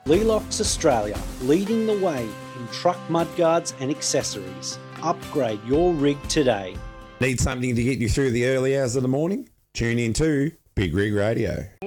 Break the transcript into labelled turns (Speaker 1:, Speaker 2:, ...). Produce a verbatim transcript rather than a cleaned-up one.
Speaker 1: Lelox Australia, leading the way in truck mudguards and accessories. Upgrade your rig today.
Speaker 2: Need something to get you through the early hours of the morning? Tune in to Big Rig Radio.